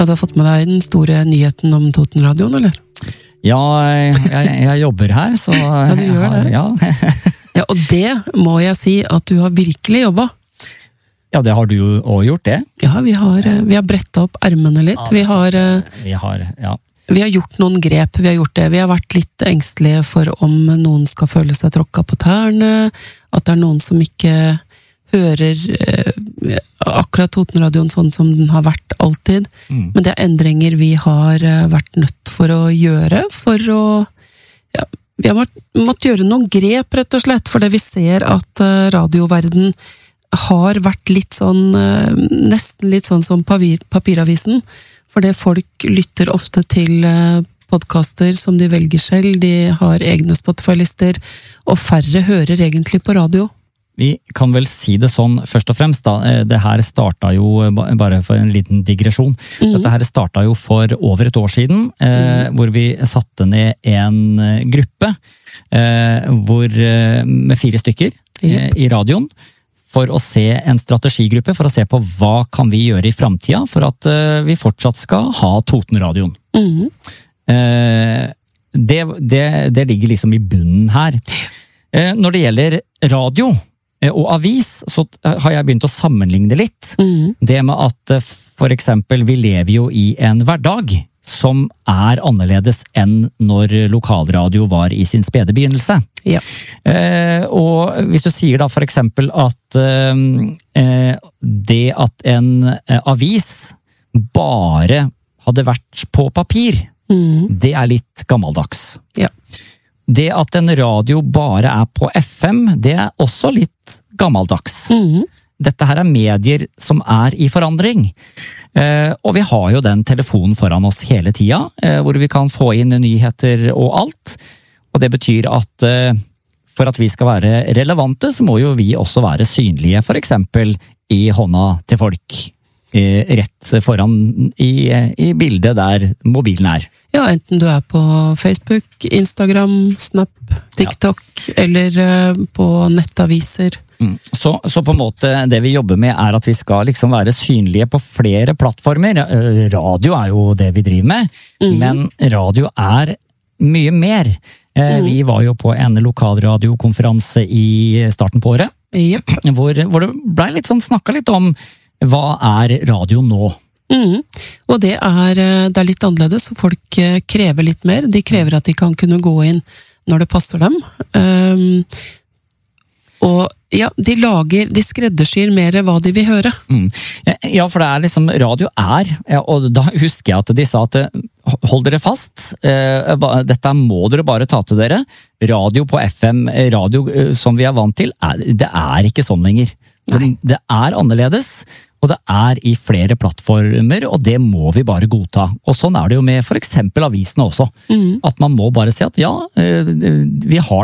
du har fått med deg den store nyheten om Totenradioen, eller? Ja, jeg jobber her, så... Ja, du gjør det. Ja. Ja, og det må jeg si at du har virkelig jobbet. Ja, det har du jo også gjort, det. Ja, vi har brettet opp ermene litt. Vi har gjort noen grep, vi har vært litt engstelige for om noen skal føle seg tråkket på tærne, at det er noen som ikke hører akkurat Totenradioen sånn som den har vært alltid. Men det er endringer vi har vært nødt for å gjøre, vi har måttet gjøre noen grep, rett og slett, fordi vi ser at radioverden har vært litt sånn, nesten litt sånn som papiravisen, fordi folk lytter ofte til podcaster som de velger selv, de har egne Spotify-lister, og færre hører egentlig på radio. Vi kan vel si det sånn, først og fremst da, det her startet jo, bare for en liten digresjon, dette her startet jo for over et år siden, hvor vi satte ned en gruppe, med 4 stykker i radioen, for å se en strategigruppe, for å se på hva kan vi gjøre i fremtiden, for at vi fortsatt skal ha Totenradioen. Det ligger liksom i bunnen her. Når det gjelder radio, og avis, så har jeg begynt å sammenligne litt. Det med at for eksempel vi lever jo i en hverdag som er annerledes enn når lokalradio var i sin spede begynnelse. Ja. Og hvis du sier da for eksempel at det at en avis bare hadde vært på papir, det er litt gammeldags. Ja. Det at en radio bare er på FM, det er også litt gammeldags. Dette her er medier som er i forandring. Og vi har jo den telefonen foran oss hele tida, hvor vi kan få inn nyheter og alt. Og det betyr at for at vi skal være relevante, så må jo vi også være synlige, for eksempel i hånda til folk. Rett foran i bildet der mobilen er. Ja, enten du er på Facebook, Instagram, Snap, TikTok, eller på nettaviser. Så på en måte det vi jobber med er at vi skal liksom være synlige på flere plattformer. Radio er jo det vi driver med, men radio er mye mer. Vi var jo på en lokalradiokonferanse i starten på året, hvor det ble litt sånn, snakket litt om hva er radio nå? Og det er litt annerledes, og folk krever litt mer. De krever at de kan kunne gå inn når det passer dem. Og ja, de skreddersyr mer hva de vil høre. Ja, for det er liksom, radio er, og da husker jeg at de sa at hold dere fast, dette må dere bare ta til dere. Radio på FM, radio som vi er vant til, det er ikke sånn lenger. Det er annerledes, og det er i flere plattformer, og det må vi bare godta. Og sånn er det jo med for eksempel avisene også. At man må bare si at ja, vi har